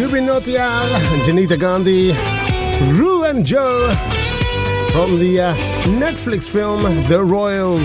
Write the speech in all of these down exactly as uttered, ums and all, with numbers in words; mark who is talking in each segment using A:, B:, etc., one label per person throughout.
A: Jubin Nautiyal, Janita Gandhi, Roo and Joe from the uh, Netflix film The Royals.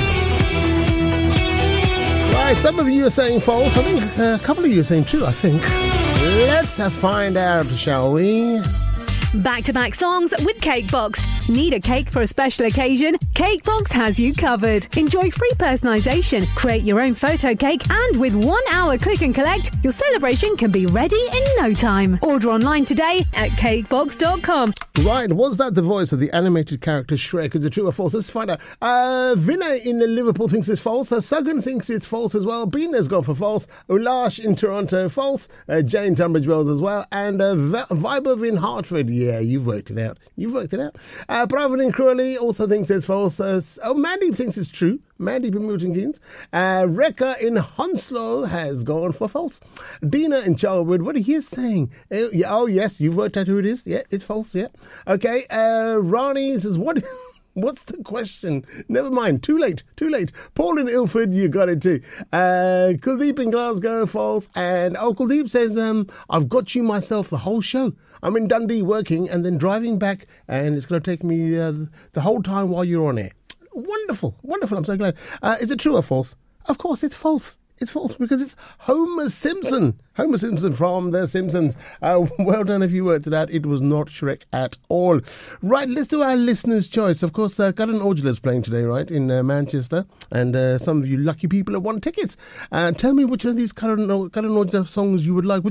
A: Right, some of you are saying false. I think uh, a couple of you are saying true, I think. Let's uh, find out, shall we?
B: Back-to-back songs with Cakebox. Need a cake for a special occasion? Cakebox has you covered. Enjoy free personalisation, create your own photo cake, and with one hour click and collect, your celebration can be ready in no time. Order online today at cakebox dot com.
A: Right, was that the voice of the animated character Shrek? Is it true or false? Let's find out. Uh, Vinay in Liverpool thinks it's false. Uh, Sagan thinks it's false as well. Bina's gone for false. Ulash in Toronto, false. Uh, Jane Tunbridge Wells as well. And uh, v- Vibov in Hartford. Yeah, you've worked it out. You've worked it out. Uh, Pravin in Crawley also thinks it's false. Uh, oh, Mandy thinks it's true. Mandy from Milton Keynes. Uh, Rekha in Hounslow has gone for false. Dina in Charlwood, what are you saying? Uh, yeah, oh, yes, you've worked out who it is. Yeah, it's false, yeah. Okay, uh, Ronnie says, what... What's the question? Never mind. Too late. Too late. Paul in Ilford, you got it too. Uh, Kuldeep in Glasgow, false. And oh, Kuldeep says, um, I've got you myself the whole show. I'm in Dundee working and then driving back, and it's going to take me uh, the whole time while you're on air. Wonderful. Wonderful. I'm so glad. Uh, is it true or false? Of course, it's false. It's false because it's Homer Simpson. Homer Simpson from The Simpsons. Uh, well done if you worked it out. It was not Shrek at all. Right, let's do our listener's choice. Of course, uh, Karan Aujla is playing today, right, in uh, Manchester. And uh, some of you lucky people have won tickets. Uh, tell me which one of these Karan, Karan Aujla songs you would like. Would you